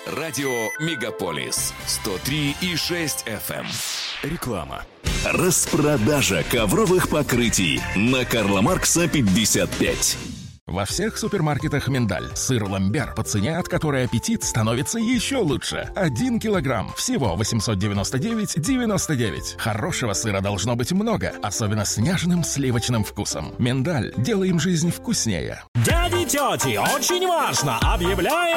Радио Мегаполис 103,6 FM. Реклама. Распродажа ковровых покрытий на Карла Маркса 55. Во всех супермаркетах миндаль. Сыр ламбер по цене, от которой аппетит становится еще лучше. 1 килограмм. Всего 899,99. Хорошего сыра должно быть много, особенно с нежным сливочным вкусом. Миндаль. Делаем жизнь вкуснее. Дяди, тети, очень важно! Объявляем